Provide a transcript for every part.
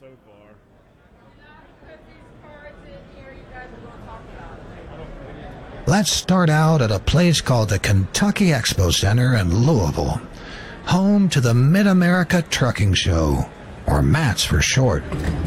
so far. Let's start out at a place called the Kentucky Expo Center in Louisville, home to the Mid-America Trucking Show, or MATS for short.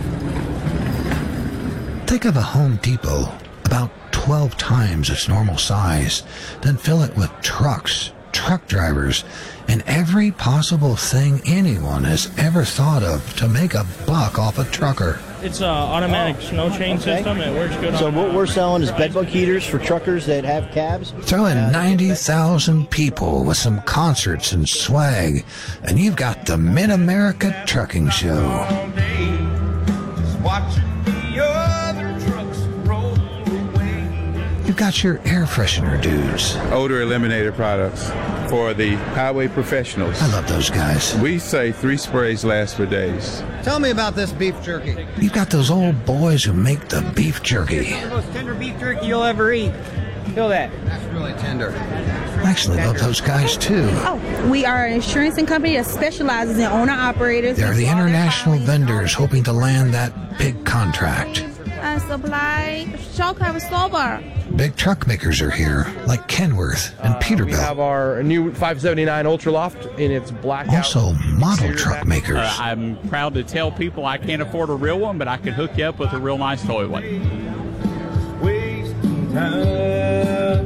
Think of a Home Depot about 12 times its normal size, then fill it with trucks, truck drivers, and every possible thing anyone has ever thought of to make a buck off a trucker. It's an automatic snow chain system. It works good. So what we're selling is bedbug heaters for truckers that have cabs. Throw in 90,000 people with some concerts and swag, and you've got the Mid-America Trucking Show. All day, just watching the other trucks roll away. You've got your air freshener dudes. Odor eliminator products for the highway professionals. I love those guys. We say 3 sprays last for days. Tell me about this beef jerky. You've got those old boys who make the beef jerky. The most tender beef jerky you'll ever eat. Feel that. That's really tender. I actually love those guys too. Oh, we are an insurance company that specializes in owner-operators. They're the international vendors hoping to land that big contract. And supply shock absorber. Big truck makers are here, like Kenworth and We Peterbilt. have our new 579 Ultra Loft in its blackout. Also, model truck makers. I'm proud to tell people I can't afford a real one, but I can hook you up with a real nice toy one. Wasting time.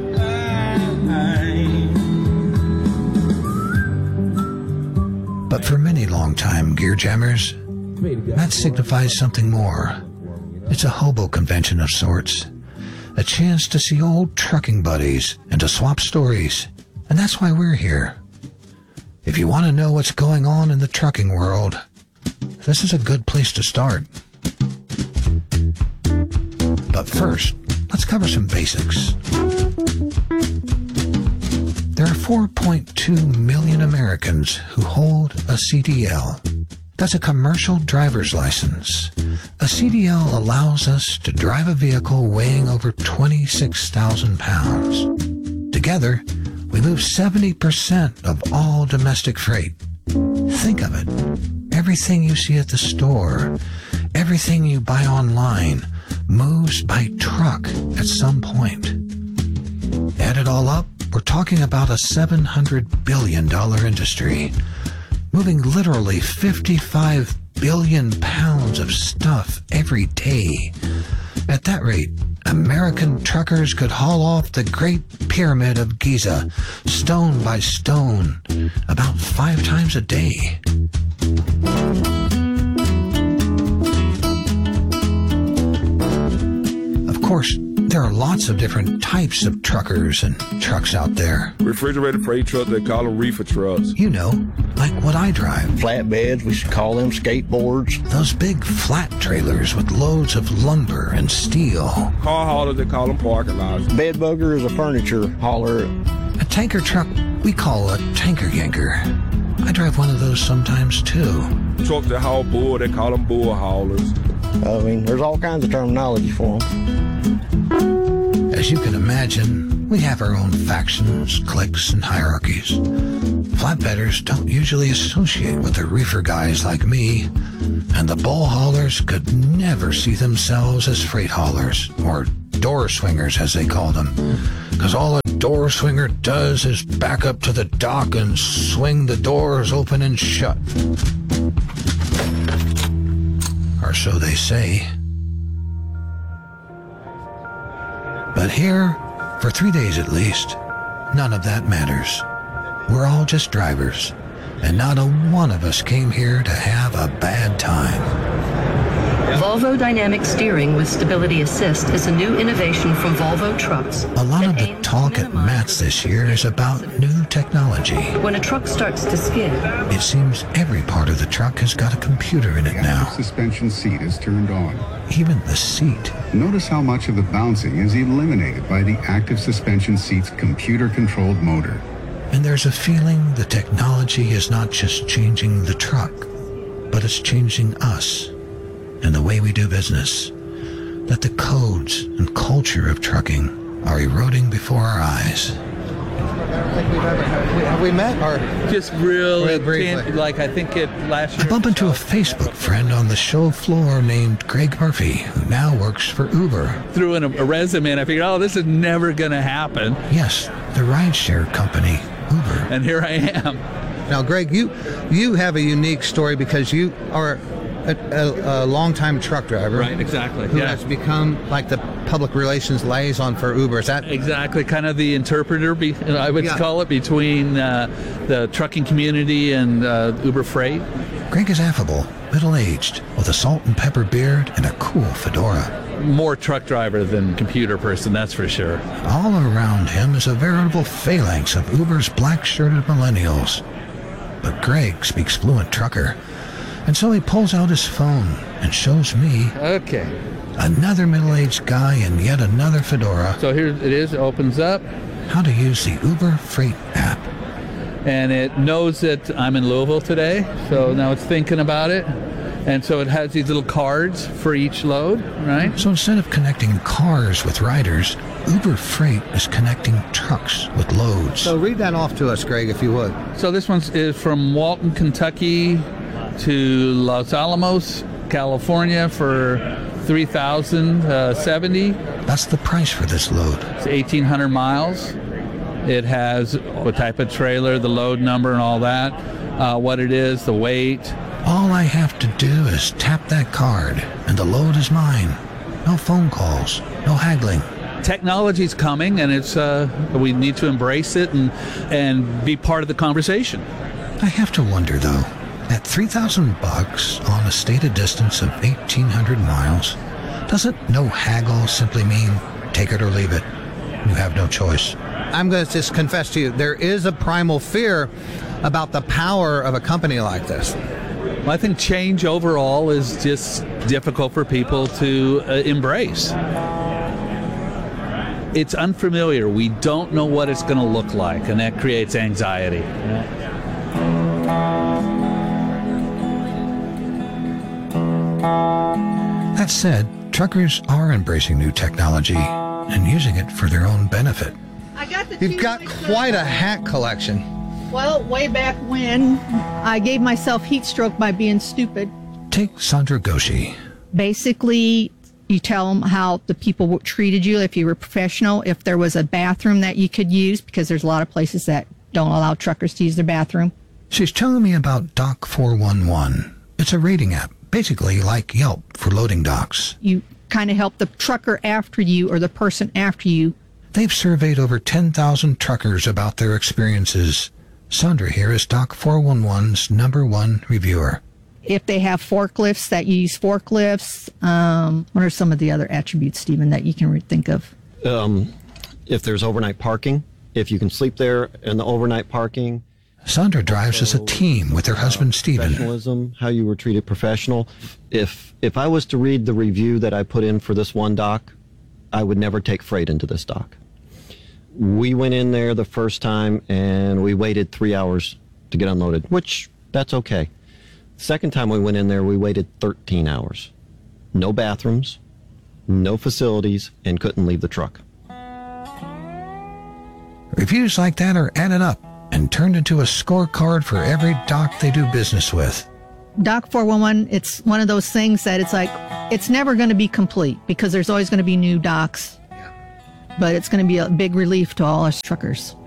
But for many long-time gear jammers, that signifies something more. It's a hobo convention of sorts. A chance to see old trucking buddies and to swap stories. And that's why we're here. If you want to know what's going on in the trucking world, this is a good place to start. But first, let's cover some basics. There are 4.2 million Americans who hold a CDL. That's a commercial driver's license. A CDL allows us to drive a vehicle weighing over 26,000 pounds. Together, we move 70% of all domestic freight. Think of it. Everything you see at the store, everything you buy online, moves by truck at some point. Add it all up, we're talking about a $700 billion industry, moving literally 55 billion pounds of stuff every day. At that rate, American truckers could haul off the Great Pyramid of Giza, stone by stone, about 5 times a day. Of course, there are lots of different types of truckers and trucks out there. Refrigerated freight trucks, they call them reefer trucks. You know, like what I drive. Flatbeds, we should call them skateboards. Those big flat trailers with loads of lumber and steel. Car haulers, they call them parking lots. Bed bugger is a furniture hauler. A tanker truck we call a tanker yanker. I drive one of those sometimes too. Trucks that haul bull, they call them bull haulers. I mean, there's all kinds of terminology for them. As you can imagine, we have our own factions, cliques, and hierarchies. Flatbedders don't usually associate with the reefer guys like me, and the bull haulers could never see themselves as freight haulers, or door swingers as they call them, because all a door swinger does is back up to the dock and swing the doors open and shut. Or so they say. But here, for 3 days at least, none of that matters. We're all just drivers, and not a one of us came here to have a bad time. Volvo Dynamic Steering with Stability Assist is a new innovation from Volvo Trucks. A lot of the talk at MATS this year is about new technology. When a truck starts to skid, It seems every part of the truck has got a computer in it now, Suspension seat is turned on. even the seat. Notice how much of the bouncing is eliminated by the active suspension seat's computer-controlled motor. And there's a feeling the technology is not just changing the truck, but it's changing us and the way we do business. That the codes and culture of trucking are eroding before our eyes. Have we met? Or just really briefly? Like I think last year. I bump into a Facebook friend on the show floor named Greg Murphy, who now works for Uber. Threw in a resume and I figured, oh, this is never going to happen. Yes, the rideshare company, Uber. And here I am. Now, Greg, you have a unique story because you are a longtime truck driver. Right, exactly. Who has become like the public relations liaison for Uber. Is that exactly kind of the interpreter? I would call it between the trucking community and Uber Freight. Greg is affable, middle-aged, with a salt and pepper beard and a cool fedora. More truck driver than computer person, that's for sure. All around him is a veritable phalanx of Uber's black-shirted millennials. But Greg speaks fluent trucker. And so he pulls out his phone and shows me another middle-aged guy in yet another fedora. So here it is, it opens up. How to use the Uber Freight app. And it knows that I'm in Louisville today, so now it's thinking about it. And so it has these little cards for each load, right? So instead of connecting cars with riders, Uber Freight is connecting trucks with loads. So read that off to us, Greg, if you would. So this one is from Walton, Kentucky to Los Alamos, California for $3,070. That's the price for this load. It's 1,800 miles. It has what type of trailer, the load number and all that, what it is, the weight. All I have to do is tap that card and the load is mine. No phone calls, no haggling. Technology's coming and it's we need to embrace it and be part of the conversation. I have to wonder though, at $3,000 on a stated distance of 1,800 miles, doesn't no haggle simply mean take it or leave it? You have no choice. I'm going to just confess to you, there is a primal fear about the power of a company like this. Well, I think change overall is just difficult for people to embrace. It's unfamiliar. We don't know what it's going to look like, and that creates anxiety. That said, truckers are embracing new technology and using it for their own benefit. You've got quite a hat collection. Well, way back when, I gave myself heat stroke by being stupid. Take Sandra Goshi. Basically, you tell them how the people treated you, if you were professional, if there was a bathroom that you could use, because there's a lot of places that don't allow truckers to use their bathroom. She's telling me about Dock 411. It's a rating app, basically like Yelp for loading docks. You kind of help the trucker after you or the person after you. They've surveyed over 10,000 truckers about their experiences. Sandra here is Dock 411's #1 reviewer. If they have forklifts, that you use forklifts. What are some of the other attributes, Stephen, that you can think of? If there's overnight parking, if you can sleep there in the overnight parking. Sandra drives as a team with her husband, Stephen. Professionalism, how you were treated professional. If I was to read the review that I put in for this one dock, I would never take freight into this dock. We went in there the first time and we waited 3 hours to get unloaded, which that's okay. Second time we went in there, we waited 13 hours. No bathrooms, no facilities, and couldn't leave the truck. Reviews like that are added up and turned into a scorecard for every dock they do business with. Dock 411, it's one of those things that it's like, it's never going to be complete because there's always going to be new docks. But it's going to be a big relief to all us truckers.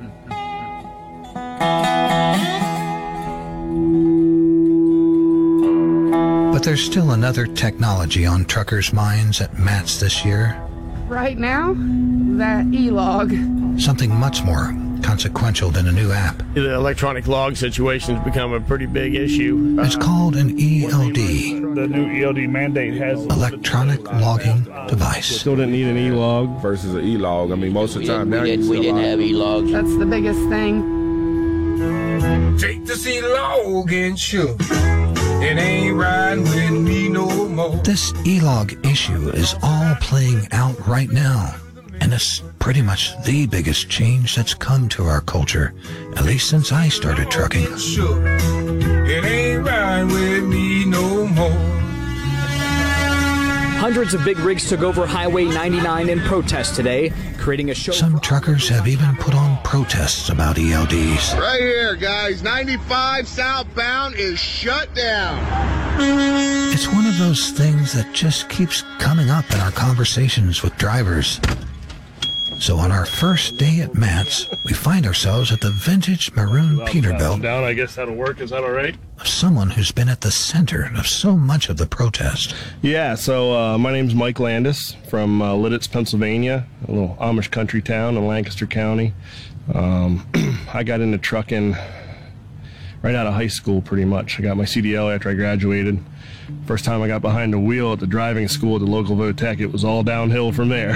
But there's still another technology on truckers' minds at MATS this year. Right now, that e-log. Something much more consequential than a new app. The electronic log situation has become a pretty big issue. It's called an ELD. The new ELD mandate has electronic logging device. Still didn't need an e-log versus an e-log. I mean, most of the time now we didn't have e-logs. That's the biggest thing. Take the e-log and shoot. It ain't riding with me no more. This e-log issue is all playing out right now. And it's pretty much the biggest change that's come to our culture, at least since I started trucking. It ain't riding with me no more. Hundreds of big rigs took over Highway 99 in protest today, creating a show. Some truckers have even put on protests about ELDs. Right here, guys. 95 southbound is shut down. It's one of those things that just keeps coming up in our conversations with drivers. So on our first day at Matt's, we find ourselves at the vintage maroon Peterbilt Down, I guess that'll work. Is that all right? of someone who's been at the center of so much of the protest. Yeah, so my name's Mike Landis from Lidditz, Pennsylvania, a little Amish country town in Lancaster County. I got into trucking right out of high school, pretty much. I got my CDL after I graduated. First time I got behind the wheel at the driving school at the local Votech, it was all downhill from there.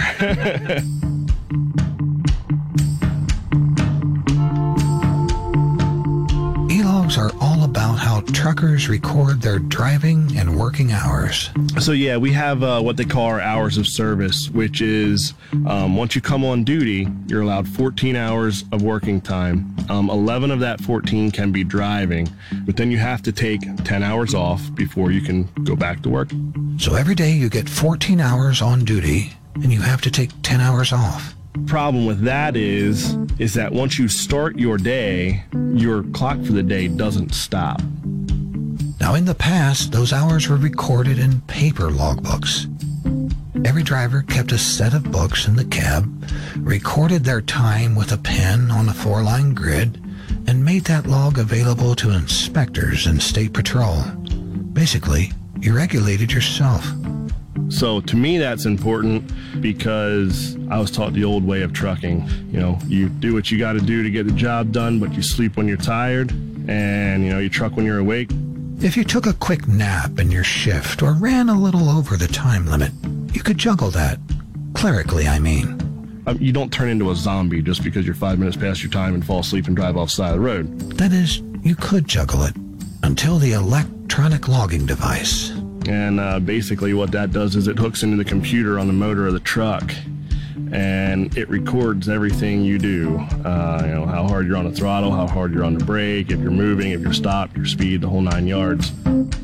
E-logs are all about how truckers record their driving and working hours. So yeah, we have what they call our hours of service, which is once you come on duty, you're allowed 14 hours of working time. 11 of that 14 can be driving, but then you have to take 10 hours off before you can go back to work. So every day you get 14 hours on duty and you have to take 10 hours off. Problem with that is that once you start your day, your clock for the day doesn't stop. Now in the past, those hours were recorded in paper logbooks. Every driver kept a set of books in the cab, recorded their time with a pen on a 4-line grid, and made that log available to inspectors and state patrol. Basically, you regulated yourself. So to me, that's important because I was taught the old way of trucking. You know, you do what you got to do to get the job done, but you sleep when you're tired, and, you know, you truck when you're awake. If you took a quick nap in your shift or ran a little over the time limit, you could juggle that. Clerically, I mean. You don't turn into a zombie just because you're 5 minutes past your time and fall asleep and drive off the side of the road. That is, you could juggle it until the electronic logging device. And basically what that does is it hooks into the computer on the motor of the truck, and it records everything you do. You know, how hard you're on the throttle, how hard you're on the brake, if you're moving, if you're stopped, your speed, the whole 9 yards.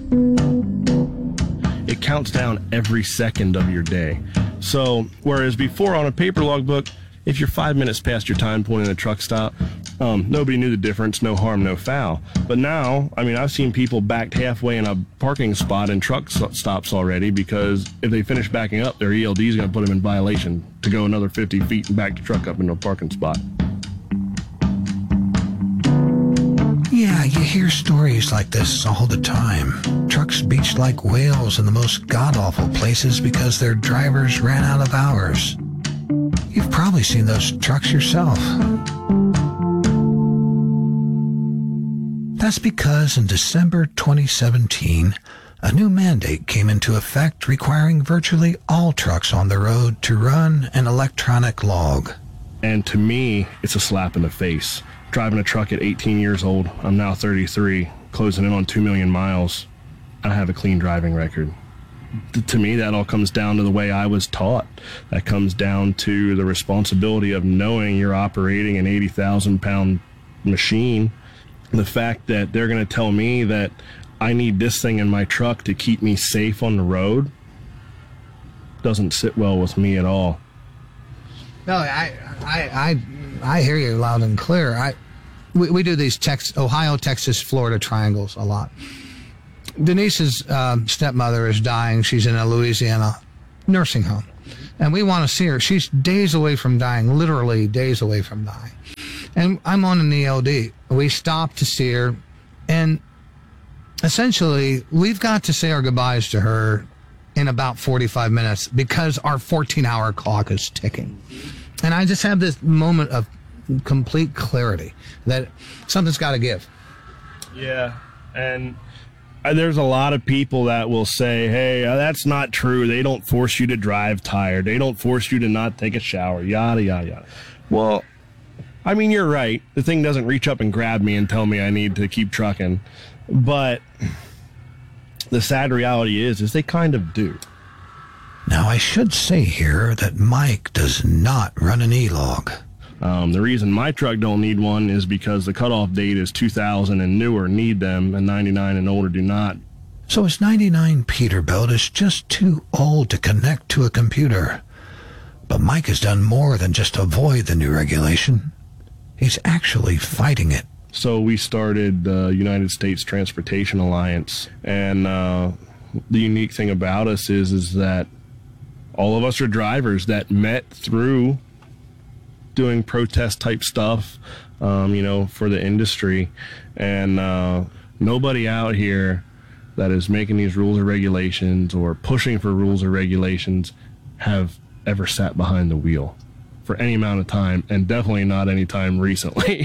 It counts down every second of your day. So whereas before on a paper logbook, if you're 5 minutes past your time point in a truck stop, nobody knew the difference, no harm, no foul. But now, I mean, I've seen people backed halfway in a parking spot in truck stops already because if they finish backing up, their ELD is going to put them in violation to go another 50 feet and back the truck up into a parking spot. Yeah, you hear stories like this all the time. Trucks beached like whales in the most god-awful places because their drivers ran out of hours. You've probably seen those trucks yourself. That's because in December 2017, a new mandate came into effect requiring virtually all trucks on the road to run an electronic log. And to me, it's a slap in the face. Driving a truck at 18 years old, I'm now 33, closing in on 2 million miles. I have a clean driving record. To me, that all comes down to the way I was taught. That comes down to the responsibility of knowing you're operating an 80,000-pound machine. The fact that they're going to tell me that I need this thing in my truck to keep me safe on the road doesn't sit well with me at all. No, I hear you loud and clear. We do these Ohio, Texas, Florida triangles a lot. Denise's stepmother is dying. She's in a Louisiana nursing home. And we want to see her. She's days away from dying, literally days away from dying. And I'm on an ELD. We stop to see her. And essentially, we've got to say our goodbyes to her in about 45 minutes because our 14-hour clock is ticking. And I just have this moment of complete clarity that something's got to give. Yeah, and there's a lot of people that will say, hey, that's not true. They don't force you to drive tired. They don't force you to not take a shower, yada, yada, yada. Well, I mean, you're right. The thing doesn't reach up and grab me and tell me I need to keep trucking. But the sad reality is they kind of do. Now, I should say here that Mike does not run an E-log. The reason my truck don't need one is because the cutoff date is 2000 and newer need them, and 99 and older do not. So his 99 Peterbilt is just too old to connect to a computer. But Mike has done more than just avoid the new regulation. He's actually fighting it. So we started the United States Transportation Alliance, and the unique thing about us is that all of us are drivers that met through doing protest type stuff, for the industry, and nobody out here that is making these rules or regulations or pushing for rules or regulations have ever sat behind the wheel for any amount of time, and definitely not any time recently.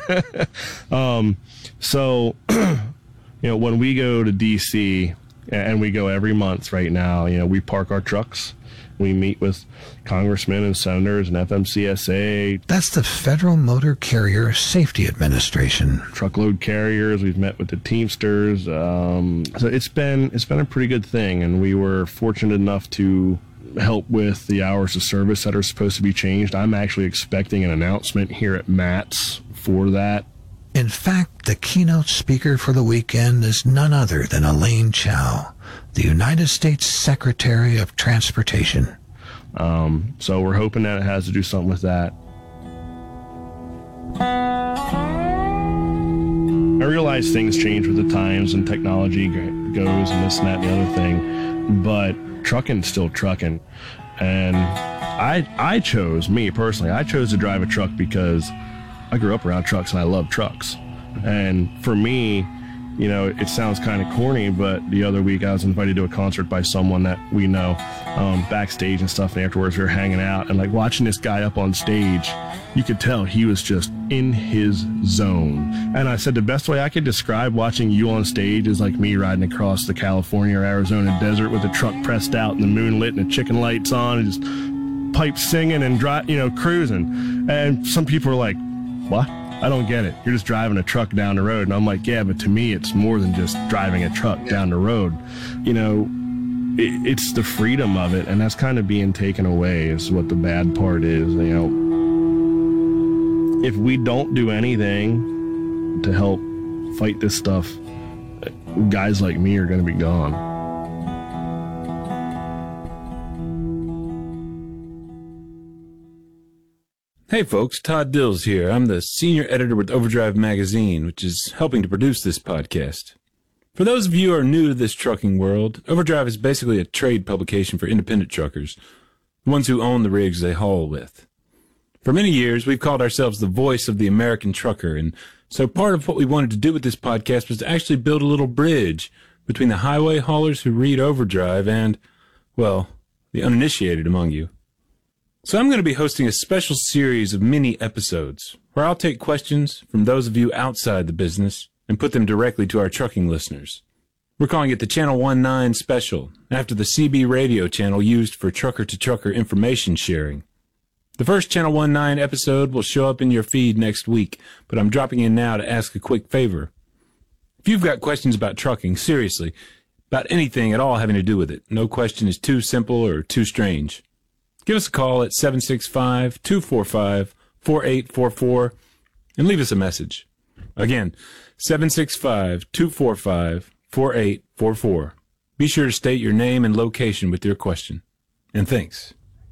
So, when we go to DC, and we go every month right now, we park our trucks. We meet with congressmen and senators and FMCSA. That's the Federal Motor Carrier Safety Administration. Truckload carriers. We've met with the Teamsters. So it's been a pretty good thing, and we were fortunate enough to help with the hours of service that are supposed to be changed. I'm actually expecting an announcement here at MATS for that. In fact, the keynote speaker for the weekend is none other than Elaine Chao, the United States Secretary of Transportation. So we're hoping that it has to do something with that. I realize things change with the times and technology goes and this and that and the other thing, but trucking's still trucking. And I chose to drive a truck because I grew up around trucks and I love trucks. And for me, it sounds kind of corny, but the other week I was invited to a concert by someone that we know, backstage and stuff, and afterwards we were hanging out, and like watching this guy up on stage, you could tell he was just in his zone. And I said the best way I could describe watching you on stage is like me riding across the California or Arizona desert with a truck pressed out and the moon lit and the chicken lights on and just pipes singing and cruising. And some people are like, what? I don't get it. You're just driving a truck down the road. And I'm like, yeah, but to me, it's more than just driving a truck down the road. It's the freedom of it, and that's kind of being taken away is what the bad part is. If we don't do anything to help fight this stuff, guys like me are going to be gone. Hey folks, Todd Dills here. I'm the senior editor with Overdrive Magazine, which is helping to produce this podcast. For those of you who are new to this trucking world, Overdrive is basically a trade publication for independent truckers, the ones who own the rigs they haul with. For many years, we've called ourselves the voice of the American trucker, and so part of what we wanted to do with this podcast was to actually build a little bridge between the highway haulers who read Overdrive and, well, the uninitiated among you. So I'm going to be hosting a special series of mini episodes where I'll take questions from those of you outside the business and put them directly to our trucking listeners. We're calling it the Channel 19 Special, after the CB radio channel used for trucker-to-trucker information sharing. The first Channel 19 episode will show up in your feed next week, but I'm dropping in now to ask a quick favor. If you've got questions about trucking, seriously, about anything at all having to do with it, no question is too simple or too strange. Give us a call at 765-245-4844 and leave us a message. Again, 765-245-4844. Be sure to state your name and location with your question. And thanks.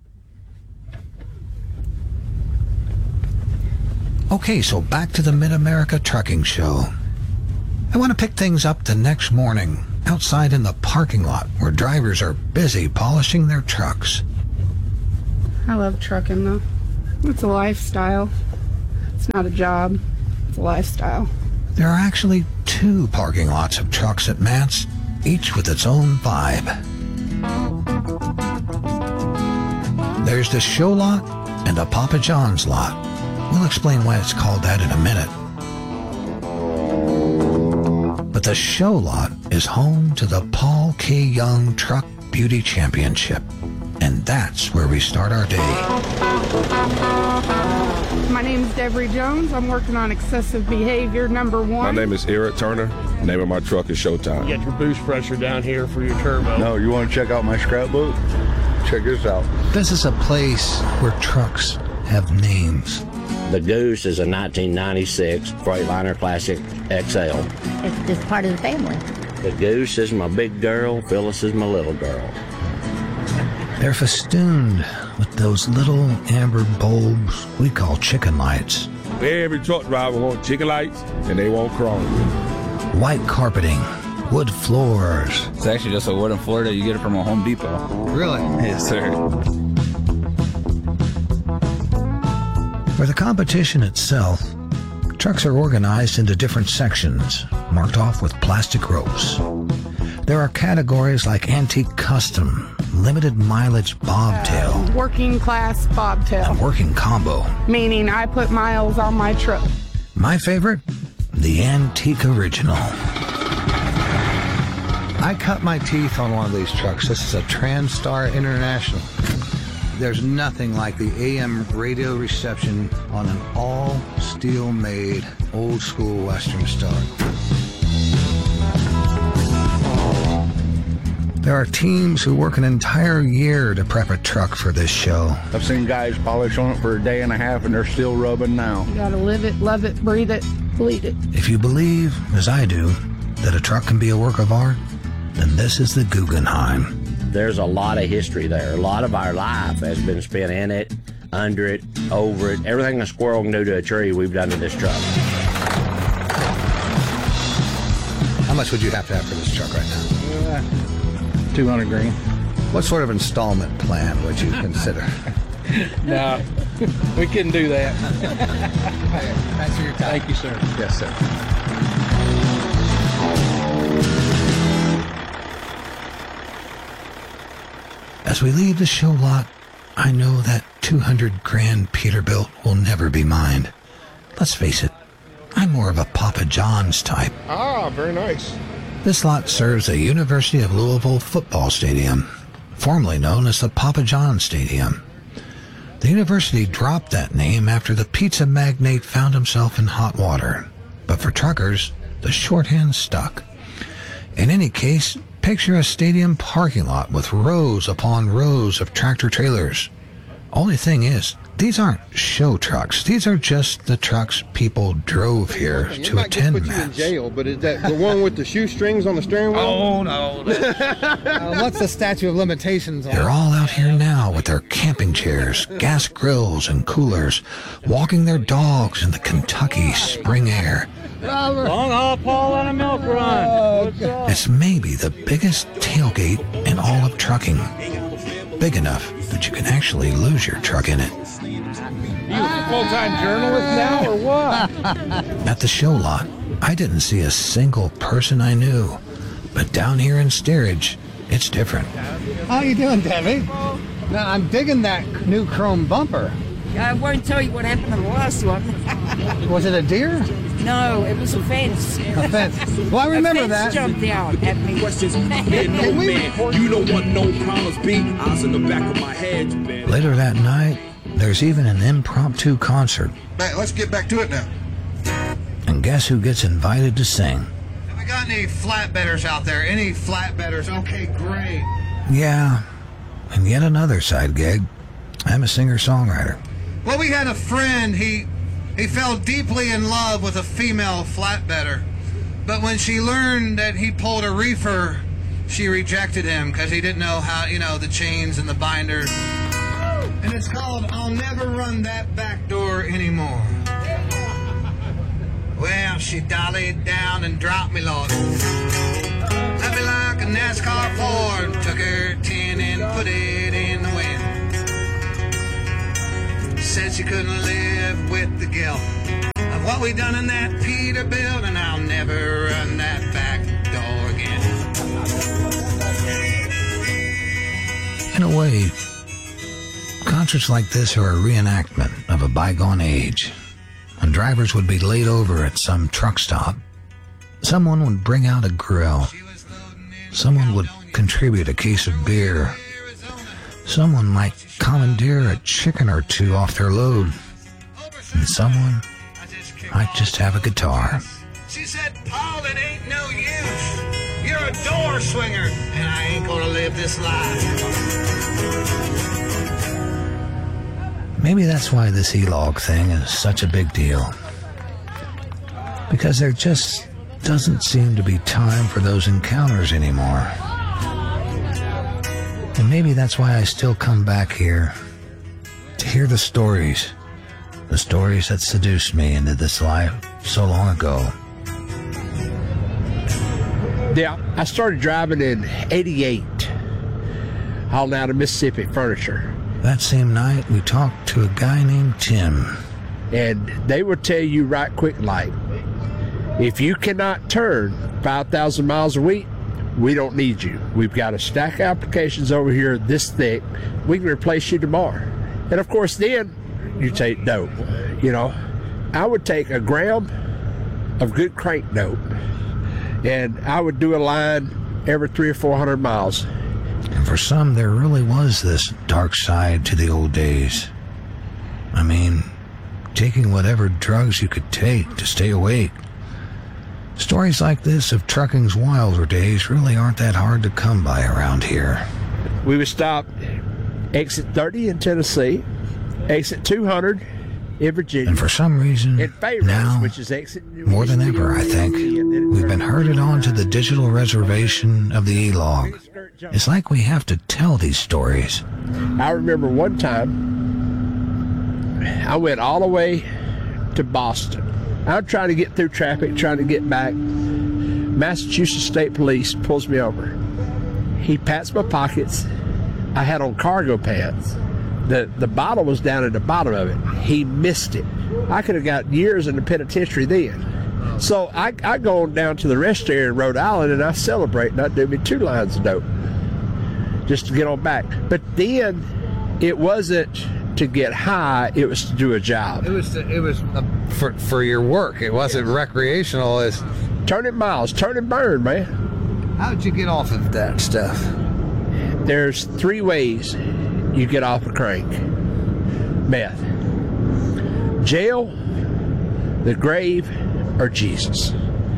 Okay, so back to the Mid-America Trucking Show. I want to pick things up the next morning, outside in the parking lot where drivers are busy polishing their trucks. I love trucking, though. It's a lifestyle. It's not a job. It's a lifestyle. There are actually 2 parking lots of trucks at MATS, each with its own vibe. There's the show lot and a Papa John's lot. We'll explain why it's called that in a minute. But the show lot is home to the Paul K. Young Truck Beauty Championship. And that's where we start our day. My name is Deborah Jones. I'm working on excessive behavior number 1. My name is Eric Turner. The name of my truck is Showtime. You got your boost pressure down here for your turbo. No, you want to check out my scrapbook? Check this out. This is a place where trucks have names. The Goose is a 1996 Freightliner Classic XL. It's just part of the family. The Goose is my big girl, Phyllis is my little girl. They're festooned with those little amber bulbs we call chicken lights. Every truck driver wants chicken lights, and they want chrome. White carpeting, wood floors. It's actually just a wooden floor that you get it from a Home Depot. Really? Yes, sir. For the competition itself, trucks are organized into different sections, marked off with plastic ropes. There are categories like antique custom, limited mileage bobtail, Working class bobtail. and working combo. Meaning I put miles on my truck. My favorite, the antique original. I cut my teeth on one of these trucks. This is a Transtar International. There's nothing like the AM radio reception on an all-steel made, old-school Western Star. There are teams who work an entire year to prep a truck for this show. I've seen guys polish on it for a day and a half, and they're still rubbing now. You gotta live it, love it, breathe it, bleed it. If you believe, as I do, that a truck can be a work of art, then this is the Guggenheim. There's a lot of history there. A lot of our life has been spent in it, under it, over it. Everything a squirrel can do to a tree, we've done to this truck. How much would you have to have for this truck right now? 200 grand. What sort of installment plan would you consider? No, we couldn't do that. Thanks for your time. Thank you, sir. Yes, sir. As we leave the show lot, I know that 200 grand Peterbilt will never be mine. Let's face it, I'm more of a Papa John's type. Ah, very nice. This lot serves the University of Louisville football stadium, formerly known as the Papa John Stadium. The university dropped that name after the pizza magnate found himself in hot water. But for truckers, the shorthand stuck. In any case, picture a stadium parking lot with rows upon rows of tractor trailers. Only thing is, these aren't show trucks. These are just the trucks people drove here to attend put you in match. jail, but is that the one with the shoestrings on the steering wheel? Oh, no. What's the statute of limitations on? They're all out here now with their camping chairs, gas grills, and coolers, walking their dogs in the Kentucky spring air. Long haul Paul on a milk run. It's maybe the biggest tailgate in all of trucking. Big enough that you can actually lose your truck in it. You a full-time journalist now, or what? At the show lot, I didn't see a single person I knew. But down here in Steerage, it's different. How you doing, Debbie? Now, I'm digging that new chrome bumper. I won't tell you what happened to the last one. Was it a deer? No, it was a fence. A fence. Well, I remember a fence that. Jumped out at me. Can we You don't want no problems, B. I was in the back of my head, man. Later that night, there's even an impromptu concert. Right, let's get back to it now. And guess who gets invited to sing? Have we got any flatbedders out there? Any flatbedders? Okay, great. Yeah, and yet another side gig. I'm a singer-songwriter. Well, we had a friend. He fell deeply in love with a female flatbedder. But when she learned that he pulled a reefer, she rejected him because he didn't know how, the chains and the binders. And it's called I'll Never Run That Back Door Anymore. Well, she dollied down and dropped me, Lord. Let me like a NASCAR Ford. Took her tin and put it in the wind. Said she couldn't live with the guilt of what we done in that Peterbilt, and I'll never run that back door again. In a way, concerts like this are a reenactment of a bygone age. When drivers would be laid over at some truck stop, someone would bring out a grill. Someone would contribute a case of beer. Someone might commandeer a chicken or two off their load. And someone might just have a guitar. She said, Paul, it ain't no use. You're a door swinger, and I ain't gonna live this life. Maybe that's why this e-log thing is such a big deal. Because they're just doesn't seem to be time for those encounters anymore. And maybe that's why I still come back here, to hear the stories that seduced me into this life so long ago. Yeah, I started driving in '88, hauling out of Mississippi furniture. That same night, we talked to a guy named Tim. And they will tell you right quick like, if you cannot turn 5,000 miles a week, we don't need you. We've got a stack of applications over here this thick. We can replace you tomorrow. And of course then, you take dope. You know, I would take a gram of good crank dope, and I would do a line every 300 or 400 miles. And for some, there really was this dark side to the old days. I mean, taking whatever drugs you could take to stay awake. Stories like this of trucking's wilder days really aren't that hard to come by around here. We would stop exit 30 in Tennessee, exit 200 in Virginia. And for some reason, now, which is exit more than ever, I think, we've been herded onto the digital reservation of the E-Log. It's like we have to tell these stories. I remember one time, I went all the way to Boston. I'm trying to get through traffic, trying to get back. Massachusetts State Police pulls me over. He pats my pockets. I had on cargo pants. The bottle was down at the bottom of it. He missed it. I could have got years in the penitentiary then. So I go on down to the rest area in Rhode Island and I celebrate, and I do me 2 lines of dope just to get on back. But then it wasn't to get high, it was to do a job. It was for your work. It wasn't recreational. It's turning miles, turn and burn, man. How'd you get off of that stuff? There's 3 ways you get off a crank. Meth, jail, the grave, or Jesus.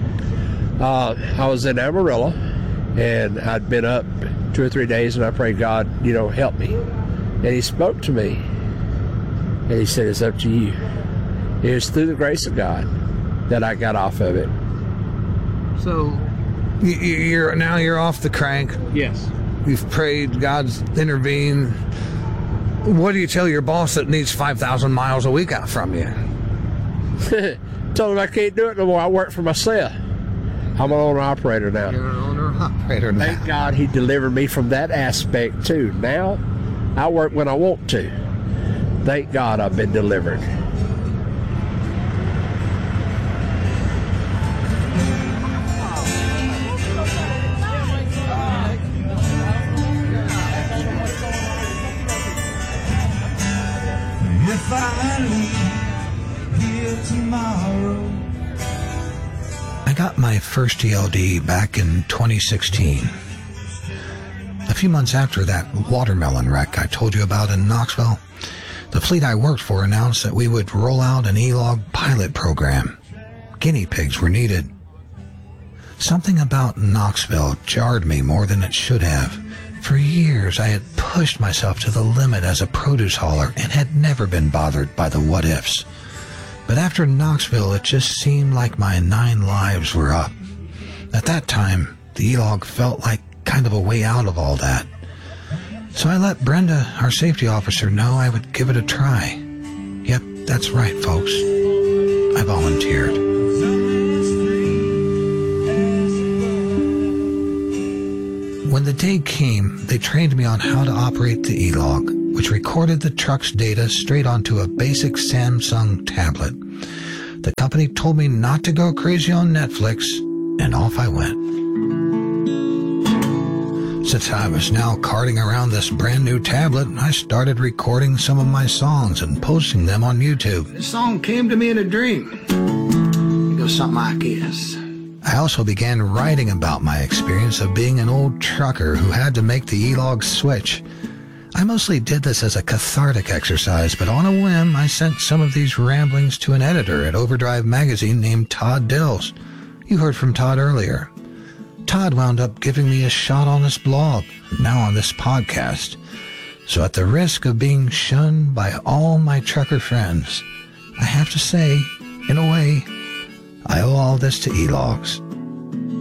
I was in Amarillo, and I'd been up 2 or 3 days, and I prayed, God, help me. And he spoke to me, and he said, it's up to you. It was through the grace of God that I got off of it. So you're off the crank. Yes. You've prayed, God's intervened. What do you tell your boss that needs 5,000 miles a week out from you? Told him I can't do it no more. I work for myself. I'm an owner-operator now. You're an owner-operator now. Thank God he delivered me from that aspect, too. Now, I work when I want to. Thank God I've been delivered. If I leave here tomorrow. I got my first ELD back in 2016. A few months after that watermelon wreck I told you about in Knoxville, the fleet I worked for announced that we would roll out an E-Log pilot program. Guinea pigs were needed. Something about Knoxville jarred me more than it should have. For years, I had pushed myself to the limit as a produce hauler and had never been bothered by the what-ifs. But after Knoxville, it just seemed like my 9 lives were up. At that time, the E-Log felt like kind of a way out of all that. So I let Brenda, our safety officer, know I would give it a try. Yep, that's right, folks. I volunteered. When the day came, they trained me on how to operate the E-Log, which recorded the truck's data straight onto a basic Samsung tablet. The company told me not to go crazy on Netflix, and off I went. Since I was now carting around this brand new tablet, I started recording some of my songs and posting them on YouTube. This song came to me in a dream. It goes something like this. I also began writing about my experience of being an old trucker who had to make the E-Log switch. I mostly did this as a cathartic exercise, but on a whim, I sent some of these ramblings to an editor at Overdrive magazine named Todd Dills. You heard from Todd earlier. Todd wound up giving me a shot on his blog, now on this podcast. So at the risk of being shunned by all my trucker friends, I have to say, in a way, I owe all this to E-Logs.